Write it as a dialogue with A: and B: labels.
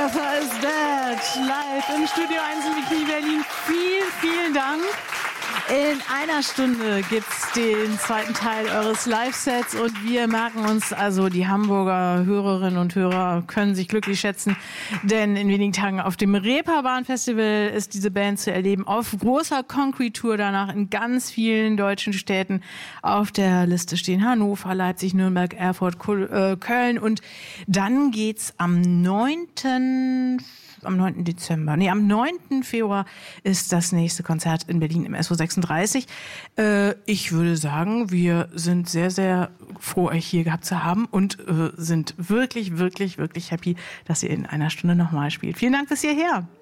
A: Christopher is Dead, live im Studio 1 in Bikini Berlin. Vielen Dank. In einer Stunde gibt's den zweiten Teil eures Live-Sets und wir merken uns, also die Hamburger Hörerinnen und Hörer können sich glücklich schätzen, denn in wenigen Tagen auf dem Reeperbahn-Festival ist diese Band zu erleben, auf großer Concrete-Tour danach in ganz vielen deutschen Städten. Auf der Liste stehen Hannover, Leipzig, Nürnberg, Erfurt, Köln und dann geht's am 9. Februar ist das nächste Konzert in Berlin im SO 36. Ich würde sagen, wir sind sehr, sehr froh, euch hier gehabt zu haben und sind wirklich happy, dass ihr in einer Stunde nochmal spielt. Vielen Dank bis hierher.